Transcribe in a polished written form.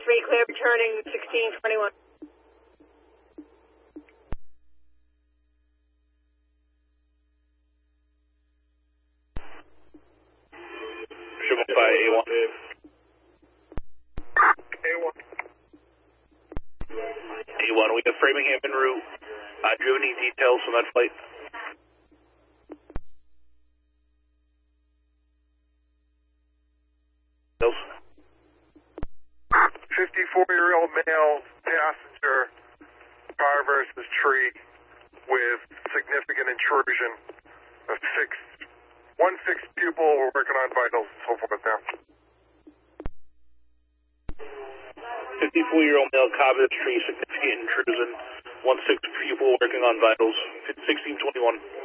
3, clear returning 1621. A1. A1, we have Framingham en route. Do you have any details from that flight? Details? 54-year-old male passenger, car versus tree with significant intrusion of one fixed pupil. We're working on vitals and so forth now. 54-year-old male, car versus tree, significant intrusion, 1 6 pupil working on vitals, 1621.